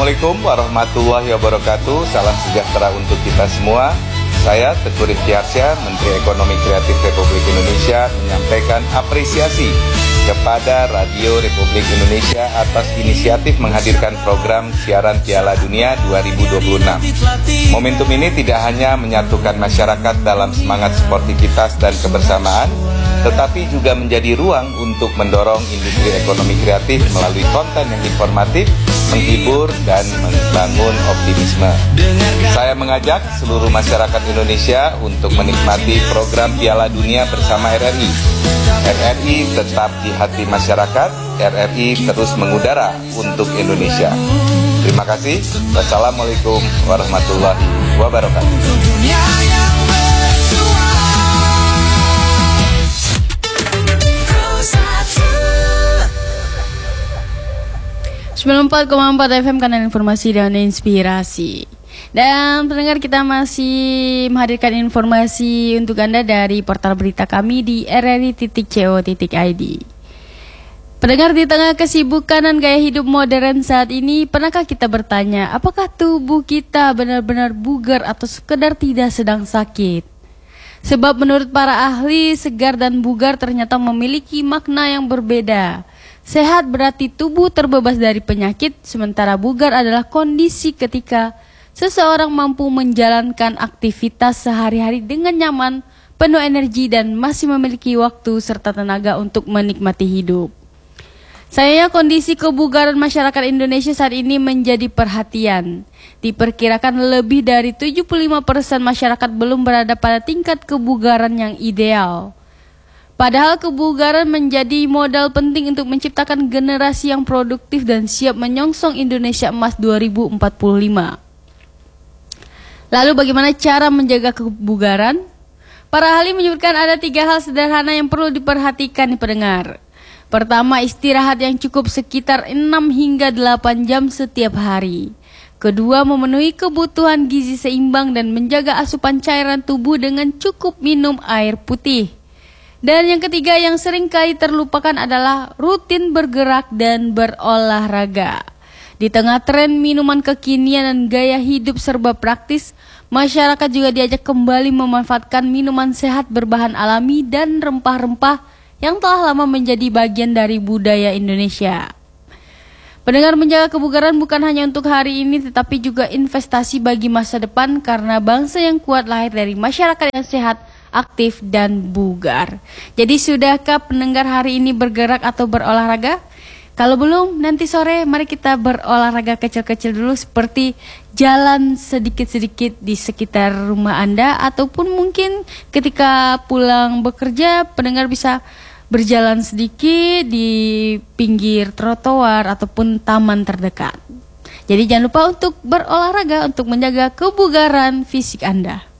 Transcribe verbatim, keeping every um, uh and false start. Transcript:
Assalamualaikum warahmatullahi wabarakatuh. Salam sejahtera untuk kita semua. Saya Teguh Rifki Arsya, Menteri Ekonomi Kreatif Republik Indonesia, menyampaikan apresiasi kepada Radio Republik Indonesia atas inisiatif menghadirkan program siaran Piala Dunia dua ribu dua puluh enam. Momentum ini tidak hanya menyatukan masyarakat dalam semangat sportivitas dan kebersamaan, tetapi juga menjadi ruang untuk mendorong industri ekonomi kreatif melalui konten yang informatif, menghibur, dan membangun optimisme. Saya mengajak seluruh masyarakat Indonesia untuk menikmati program Piala Dunia bersama R R I. R R I tetap di hati masyarakat, R R I terus mengudara untuk Indonesia. Terima kasih. Wassalamualaikum warahmatullahi wabarakatuh. sembilan puluh empat koma empat F M, kanal informasi dan inspirasi. Dan pendengar, kita masih menghadirkan informasi untuk Anda dari portal berita kami di r r i titik co titik i d. Pendengar, di tengah kesibukan dan gaya hidup modern saat ini, pernahkah kita bertanya, apakah tubuh kita benar-benar bugar atau sekedar tidak sedang sakit? Sebab menurut para ahli, segar dan bugar ternyata memiliki makna yang berbeda. Sehat berarti tubuh terbebas dari penyakit, sementara bugar adalah kondisi ketika seseorang mampu menjalankan aktivitas sehari-hari dengan nyaman, penuh energi, dan masih memiliki waktu serta tenaga untuk menikmati hidup. Sayangnya kondisi kebugaran masyarakat Indonesia saat ini menjadi perhatian. Diperkirakan lebih dari tujuh puluh lima persen masyarakat belum berada pada tingkat kebugaran yang ideal. Padahal kebugaran menjadi modal penting untuk menciptakan generasi yang produktif dan siap menyongsong Indonesia Emas dua ribu empat puluh lima. Lalu bagaimana cara menjaga kebugaran? Para ahli menyebutkan ada tiga hal sederhana yang perlu diperhatikan nih pendengar. Pertama, istirahat yang cukup sekitar enam hingga delapan jam setiap hari. Kedua, memenuhi kebutuhan gizi seimbang dan menjaga asupan cairan tubuh dengan cukup minum air putih. Dan yang ketiga yang sering kali terlupakan adalah rutin bergerak dan berolahraga. Di tengah tren minuman kekinian dan gaya hidup serba praktis, masyarakat juga diajak kembali memanfaatkan minuman sehat berbahan alami dan rempah-rempah yang telah lama menjadi bagian dari budaya Indonesia. Pendengar, menjaga kebugaran bukan hanya untuk hari ini, tetapi juga investasi bagi masa depan, karena bangsa yang kuat lahir dari masyarakat yang sehat, aktif, dan bugar. Jadi sudahkah pendengar hari ini bergerak atau berolahraga? Kalau belum, nanti sore mari kita berolahraga kecil-kecil dulu, seperti jalan sedikit-sedikit di sekitar rumah Anda, ataupun mungkin ketika pulang bekerja, pendengar bisa berjalan sedikit di pinggir trotoar ataupun taman terdekat. Jadi jangan lupa untuk berolahraga untuk menjaga kebugaran fisik Anda.